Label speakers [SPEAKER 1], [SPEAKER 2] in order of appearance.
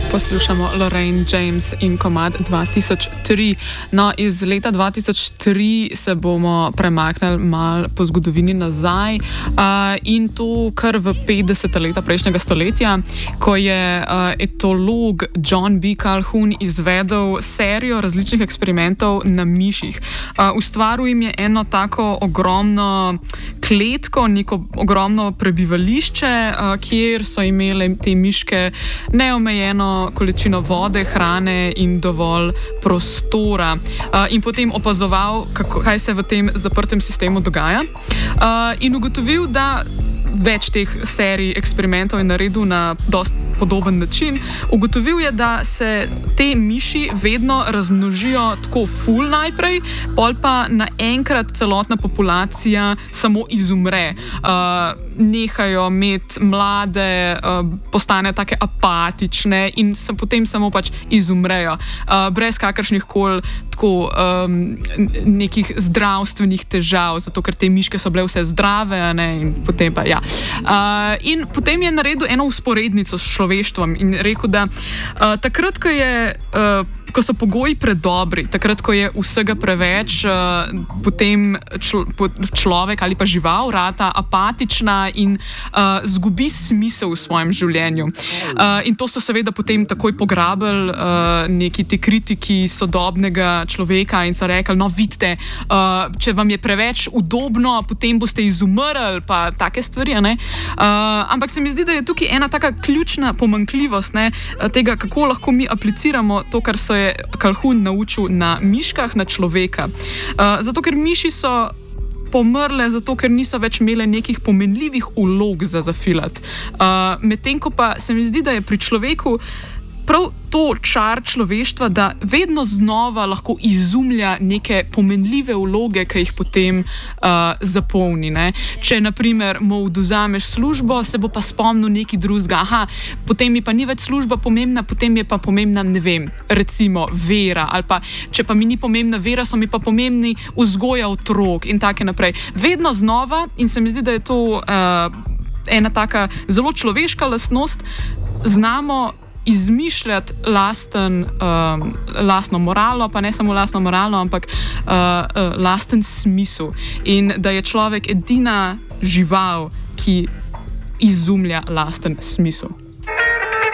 [SPEAKER 1] Poslušamo Lorraine James in komad 2003. No, iz leta 2003 se bomo premaknili malo po zgodovini nazaj in to kar v 50. leta prejšnjega stoletja, ko je etolog John B. Calhoun izvedel serijo različnih eksperimentov na miših. Ustvaril jim je eno tako ogromno kletko, neko ogromno prebivališče, kjer so imele te miške neomejeno količino vode, hrane in dovolj prostora. In potem opazoval, kaj se v tem zaprtem sistemu dogaja. In ugotovil, da več teh serij eksperimentov je naredil na dost podoben način. Ugotovil je, da se te miši vedno razmnožijo tako ful najprej, pol pa naenkrat celotna populacija samo izumre. Nehajo imeti mlade, postane take apatične in potem samo pač izumrejo. Brez kakršnih koli tako nekih zdravstvenih težav, zato ker te miške so bile vse zdrave, a ne, in potem pa ja. In potem je naredil eno usporednico s človeštvom in rekel, da takrat, ko so pogoji predobri, takrat, ko je vsega preveč, potem človek ali pa žival rata apatična in zgubi smisel v svojem življenju. In to so seveda potem takoj pograbili neki ti kritiki sodobnega človeka in so rekli, no vidite, če vam je preveč udobno, potem boste izumrli, pa take stvari, ne? Ampak se mi zdi, da je tukaj ena taka ključna pomanjkljivost, ne, tega, kako lahko mi apliciramo to, kar so je Calhoun naučil na miškah, na človeka. Zato, ker miši so pomrle, zato, ker niso več imele nekih pomenljivih vlog za zafilati. Medtem ko pa se mi zdi, da je pri človeku prav to čar človeštva, da vedno znova lahko izumlja neke pomenljive vloge, ki jih potem zapolni. Ne? Če, na primer, mu odvzameš službo, se bo pa spomnil nekaj drugega. Aha, potem mi pa ni več služba pomembna, potem je pa pomembna, ne vem, recimo vera. Ali pa, če pa mi ni pomembna vera, so mi pa pomembni vzgoja otrok in take naprej. Vedno znova, in se mi zdi, da je to ena taka zelo človeška lastnost, znamo izmišljati lastno moralo, pa ne samo lastno moralo, ampak lasten smisel. In da je človek edina žival, ki izumlja lasten smisel.